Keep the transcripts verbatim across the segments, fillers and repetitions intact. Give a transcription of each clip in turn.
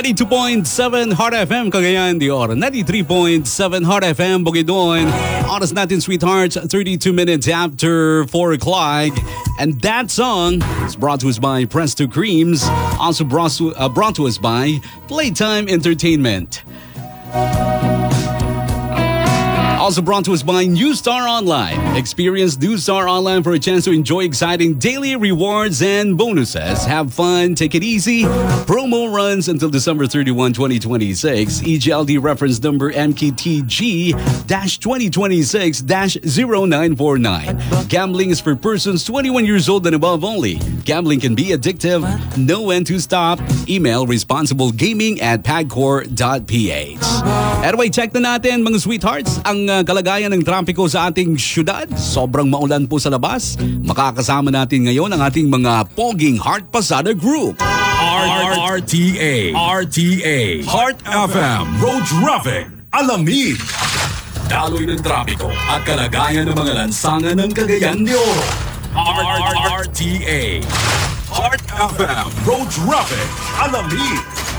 ninety-two point seven Heart F M, Cagayan de Oro. ninety-three point seven Heart F M, Bukidnon. Oras natin, sweethearts, thirty-two minutes after four o'clock. And that song is brought to us by Presto Creams. Also brought to, uh, brought to us by Playtime Entertainment. Also brought to us by New Star Online. Experience New Star Online for a chance to enjoy exciting daily rewards and bonuses. Have fun, take it easy. Promo runs until December thirty-first, twenty twenty-six. E G L D reference number M K T G twenty twenty-six zero nine four nine. Gambling is for persons twenty-one years old and above only. Gambling can be addictive. Know when to stop. Email responsiblegaming at pagcor dot p h. Anyway, check na natin mga sweethearts ang uh, kalagayan ng trapiko sa ating syudad. Sobrang maulan po sa labas. Makakasama natin ngayon ang ating mga poging Heart Pasada Group. R T A R T A Heart F M Road Traffic Alamid. Daloy ng trapiko at kalagayan ng mga lansangan ng Cagayan de Oro. R T A Heart F M Road Traffic Alamid.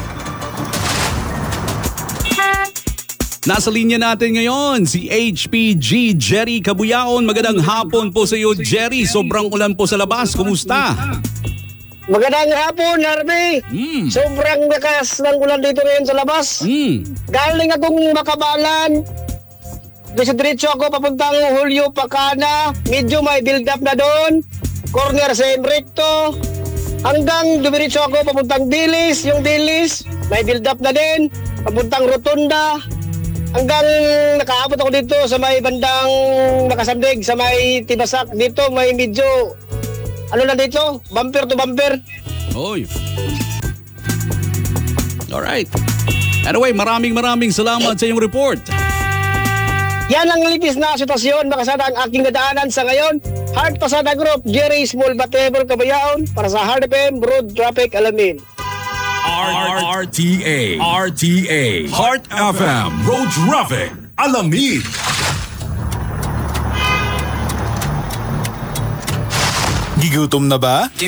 Nasa linya natin ngayon si H P G Jerry Cabuyaon. Magandang hapon po sa iyo, Jerry. Sobrang ulan po sa labas. Kumusta? Magandang hapon, Harvey. Mm. Sobrang lakas ng ulan dito ngayon sa labas. Mm. Galing akong Makabalan. Diretso ako papuntang Julio Pacana. Medyo may build up na doon. Corner sa Enrecto. Hanggang dumiretso ako papuntang Dilis. Yung Dilis, may build up na din. Papuntang Rotunda. Hanggang nakaabot ako dito sa may bandang Nakasandig, sa may Tibasak. Dito may medyo, ano na dito, bumper to bumper. Oy. Alright. Anyway, maraming maraming salamat sa iyong report. Yan ang litis na sitwasyon, makasada ang aking nadaanan sa ngayon. Heart Pasada Group, Jerry Small Batebol Cabayaon, para sa Heart F M Road Traffic Alamin. R T A R T A Heart F M Road Traffic Alamid. Gigutom na ba?